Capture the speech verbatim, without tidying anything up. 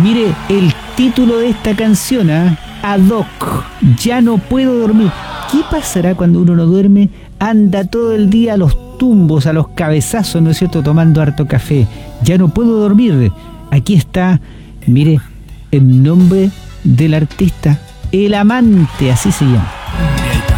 Mire, el título de esta canción, ¿eh? Ad hoc, ya no puedo dormir. ¿Qué pasará cuando uno no duerme? Anda todo el día a los tumbos, a los cabezazos, ¿no es cierto?, tomando harto café. Ya no puedo dormir. Aquí está, mire, el nombre del artista, El Amante, así se llama.